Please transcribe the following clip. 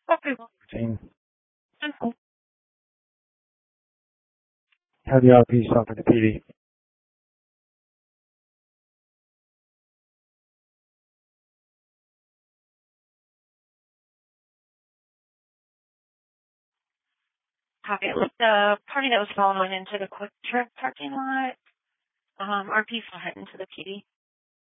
14. Have the RP stop for the PD. Copy. The party that was following into the Quick Trip parking lot, RP still heading to the PD.